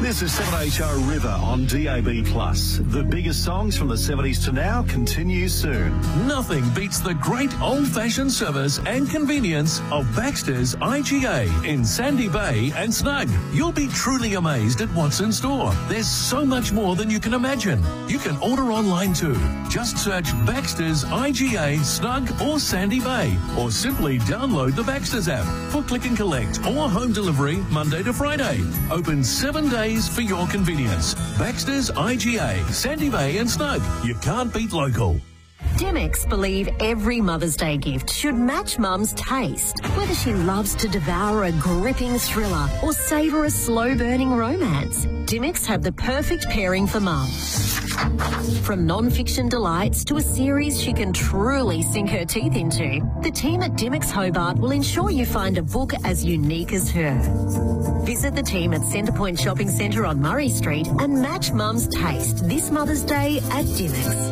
This is 7HO River on DAB+. The biggest songs from the 70s to now continues soon. Nothing beats the great old-fashioned service and convenience of Baxter's IGA in Sandy Bay and Snug. You'll be truly amazed at what's in store. There's so much more than you can imagine. You can order online too. Just search Baxter's IGA, Snug or Sandy Bay, or simply download the Baxter's app for click and collect or home delivery Monday to Friday. Open 7 days for your convenience. Baxter's IGA, Sandy Bay and Snug. You can't beat local. Dymocks believe every Mother's Day gift should match Mum's taste. Whether she loves to devour a gripping thriller or savour a slow-burning romance, Dymocks have the perfect pairing for Mum. From non-fiction delights to a series she can truly sink her teeth into, the team at Dymocks Hobart will ensure you find a book as unique as her. Visit the team at Centrepoint Shopping Centre on Murray Street and match Mum's taste this Mother's Day at Dymocks.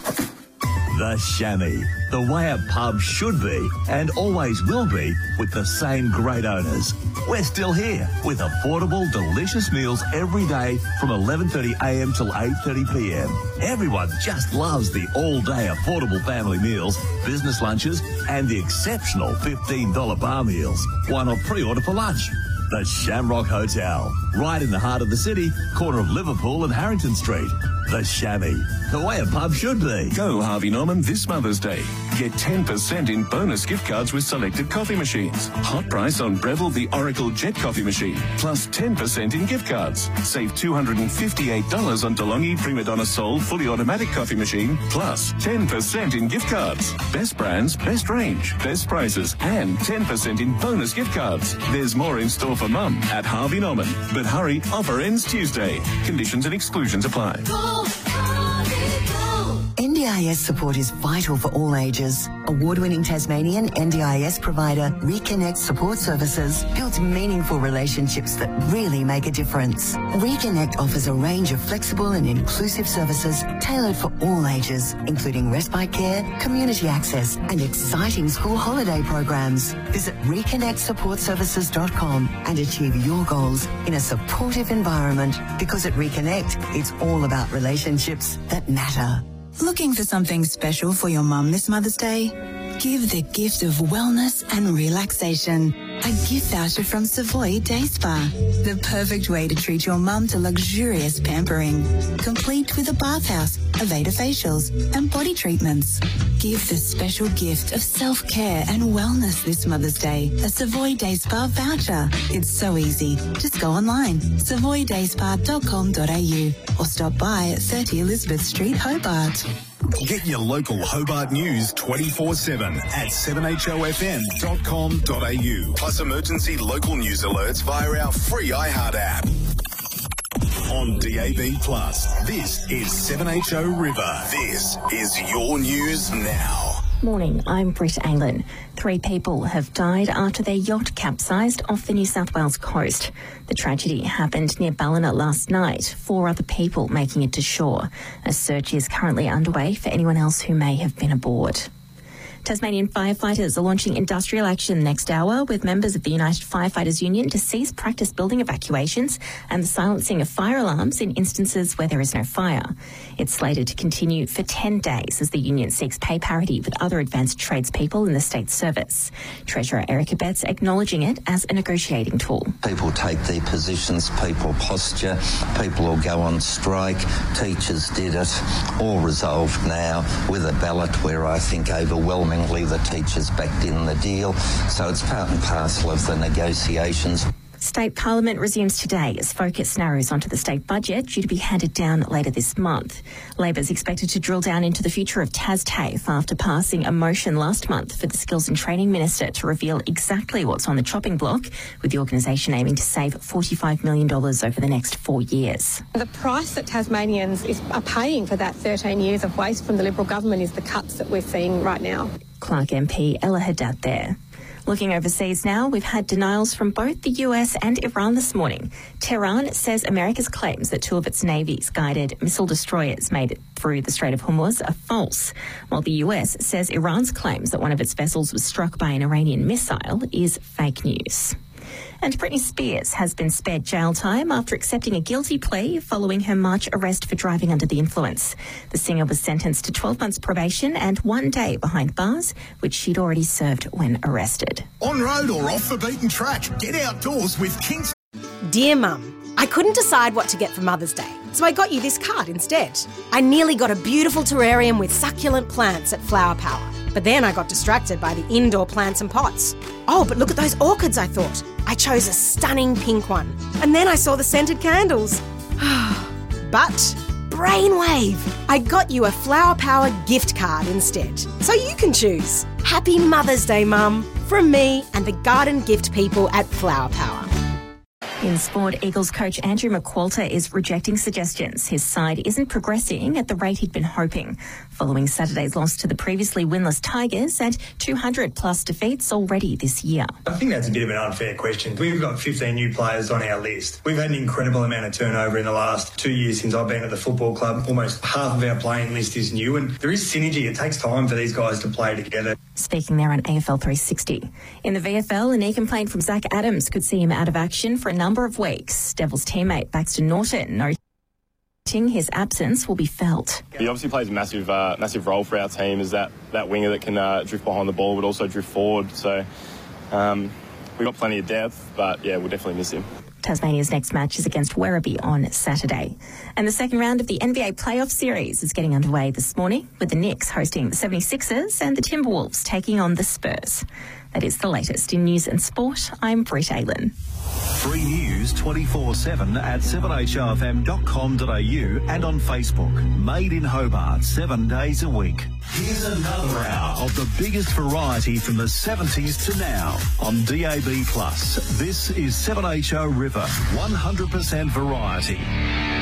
The Chamois, the way a pub should be and always will be, with the same great owners. We're still here with affordable, delicious meals every day from 11:30am till 8:30pm. Everyone just loves the all-day affordable family meals, business lunches and the exceptional $15 bar meals. Why not pre-order for lunch? The Shamrock Hotel, right in the heart of the city, corner of Liverpool and Harrington Street. The Chamois, the way a pub should be. Go Harvey Norman this Mother's Day. Get 10% in bonus gift cards with selected coffee machines. Hot price on Breville the Oracle Jet coffee machine, plus 10% in gift cards. Save $258 on DeLonghi Prima Donna Sol fully automatic coffee machine, plus 10% in gift cards. Best brands, best range, best prices, and 10% in bonus gift cards. There's more in store for Mum at Harvey Norman. But hurry, offer ends Tuesday. Conditions and exclusions apply. NDIS support is vital for all ages. Award-winning Tasmanian NDIS provider Reconnect Support Services builds meaningful relationships that really make a difference. Reconnect offers a range of flexible and inclusive services tailored for all ages, including respite care, community access and exciting school holiday programs. Visit reconnectsupportservices.com and achieve your goals in a supportive environment, because at Reconnect, it's all about relationships that matter. Looking for something special for your mum this Mother's Day? Give the gift of wellness and relaxation. A gift voucher from Savoy Day Spa. The perfect way to treat your mum to luxurious pampering. Complete with a bathhouse, Aveda facials and body treatments. Give the special gift of self-care and wellness this Mother's Day. A Savoy Day Spa voucher. It's so easy. Just go online, savoydayspa.com.au or stop by at 30 Elizabeth Street, Hobart. Get your local Hobart news 24/7 at 7hofm.com.au. Plus emergency local news alerts via our free iHeart app. On DAB+, this is 7HO River. This is your news now. Morning, I'm Britt Aylan. 3 people have died after their yacht capsized off the New South Wales coast. The tragedy happened near Ballina last night, 4 other people making it to shore. A search is currently underway for anyone else who may have been aboard. Tasmanian firefighters are launching industrial action next hour with members of the United Firefighters Union to cease practice building evacuations and the silencing of fire alarms in instances where there is no fire. It's slated to continue for 10 days as the union seeks pay parity with other advanced tradespeople in the state service. Treasurer Erica Betts acknowledging it as a negotiating tool. People take their positions, people posture, people will go on strike. Teachers did it, all resolved now with a ballot where I think overwhelmingly the teachers backed in the deal. So it's part and parcel of the negotiations. State Parliament resumes today as focus narrows onto the state budget due to be handed down later this month. Labor is expected to drill down into the future of TASTAFE after passing a motion last month for the Skills and Training Minister to reveal exactly what's on the chopping block, with the organisation aiming to save $45 million over the next 4 years. The price that Tasmanians are paying for that 13 years of waste from the Liberal government is the cuts that we're seeing right now. Clark MP Ella Haddad there. Looking overseas now, we've had denials from both the US and Iran this morning. Tehran says America's claims that 2 of its navy's guided missile destroyers made it through the Strait of Hormuz are false, while the US says Iran's claims that one of its vessels was struck by an Iranian missile is fake news. And Britney Spears has been spared jail time after accepting a guilty plea following her March arrest for driving under the influence. The singer was sentenced to 12 months probation and 1 day behind bars, which she'd already served when arrested. On road or off the beaten track, get outdoors with Kings. Dear Mum, I couldn't decide what to get for Mother's Day, so I got you this card instead. I nearly got a beautiful terrarium with succulent plants at Flower Power, but then I got distracted by the indoor plants and pots. Oh, but look at those orchids, I thought. I chose a stunning pink one, and then I saw the scented candles. But brainwave! I got you a Flower Power gift card instead, so you can choose. Happy Mother's Day, Mum, from me and the garden gift people at Flower Power. In sport, Eagles coach Andrew McQualter is rejecting suggestions his side isn't progressing at the rate he'd been hoping, following Saturday's loss to the previously winless Tigers and 200-plus defeats already this year. I think that's a bit of an unfair question. We've got 15 new players on our list. We've had an incredible amount of turnover in the last 2 years since I've been at the football club. Almost half of our playing list is new, and there is synergy. It takes time for these guys to play together. Speaking there on AFL 360. In the VFL, a knee complaint from Zach Adams could see him out of action for a number of weeks. Devils teammate Baxter Norton noting his absence will be felt. He obviously plays a massive role for our team as that winger that can drift behind the ball but also drift forward. So we've got plenty of depth, but yeah, we'll definitely miss him. Tasmania's next match is against Werribee on Saturday. And the second round of the NBA playoff series is getting underway this morning, with the Knicks hosting the 76ers and the Timberwolves taking on the Spurs. That is the latest in news and sport. I'm Britt Aylen. Free news 24/7 at 7hrfm.com.au and on Facebook. Made in Hobart 7 days a week. Here's another hour of the biggest variety from the 70s to now on DAB+. This is 7HO River, 100% variety.